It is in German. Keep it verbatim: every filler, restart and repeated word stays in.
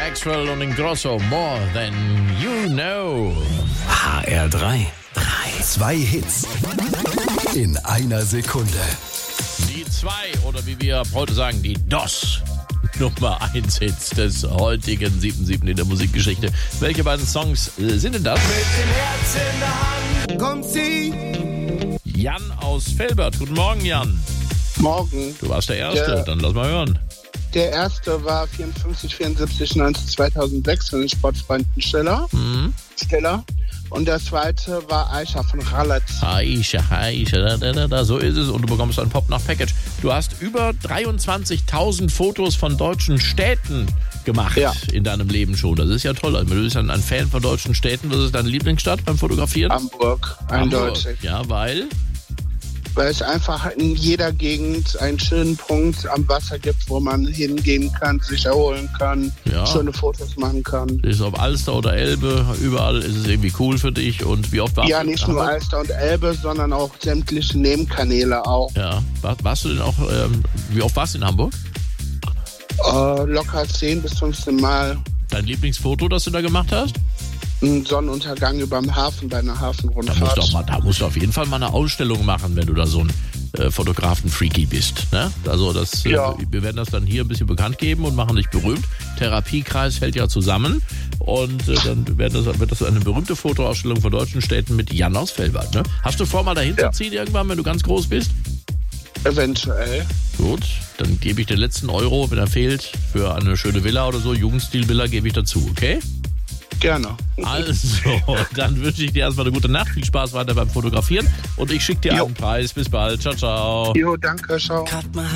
Maxwell und Ingrosso, More Than You Know. H R drei. drei. Zwei Hits in einer Sekunde. Die zwei, oder wie wir heute sagen, die D O S. Nummer eins Hits des heutigen sieben sieben in der Musikgeschichte. Welche beiden Songs äh, sind denn das? Mit dem Herz in der Hand kommt sie. Jan aus Velbert. Guten Morgen, Jan. Morgen. Du warst der Erste, Der- dann lass mal hören. Der erste war vierundfünfzig, vierundsiebzig, neunzehn, zweitausendsechs von den Sportfreunden Stiller. Mhm. Stiller. Und der zweite war Aisha von Ralitz. Aisha, Aisha, da, da, da, da, so ist es. Und du bekommst ein Pop nach Package. Du hast über dreiundzwanzigtausend Fotos von deutschen Städten gemacht Ja. in deinem Leben schon. Das ist ja toll. Also, du bist ein, ein Fan von deutschen Städten. Was ist deine Lieblingsstadt beim Fotografieren? Hamburg, eindeutig. Hamburg. Ja, weil? Weil es einfach in jeder Gegend einen schönen Punkt am Wasser gibt, wo man hingehen kann, sich erholen kann, Ja. schöne Fotos machen kann. Ist ob Alster oder Elbe, überall ist es irgendwie cool für dich. Und wie oft warst Ja, du? nicht nur Alster und Elbe, sondern auch sämtliche Nebenkanäle auch. Ja, War, warst du denn auch, ähm, wie oft warst du in Hamburg? Äh, locker zehn bis fünfzehn Mal Dein Lieblingsfoto, das du da gemacht hast? ein Sonnenuntergang über dem Hafen bei einer Da musst, Hafenrundfahrt. du auch mal, da musst du auf jeden Fall mal eine Ausstellung machen, wenn du da so ein äh, Fotografen-Freaky bist. Ne? Also das, Ja. äh, wir werden das dann hier ein bisschen bekannt geben und machen dich berühmt. Therapiekreis fällt ja zusammen und äh, dann werden das, wird das eine berühmte Fotoausstellung von deutschen Städten mit Jan aus Velbert. Ne? Hast du vor, mal dahin Ja. zu ziehen irgendwann, wenn du ganz groß bist? Eventuell. Gut, dann gebe ich den letzten Euro, wenn er fehlt, für eine schöne Villa oder so, Jugendstil-Villa, gebe ich dazu, okay? Gerne. Also, dann wünsche ich dir erstmal eine gute Nacht. Viel Spaß weiter beim Fotografieren. Und ich schicke dir Jo. einen Preis. Bis bald. Ciao, ciao. Jo, danke, ciao. Cut my